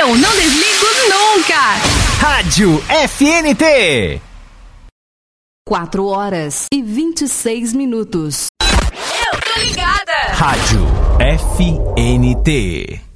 Eu não desligo nunca. Rádio FNT. 4h26. Eu tô ligada. Rádio FNT.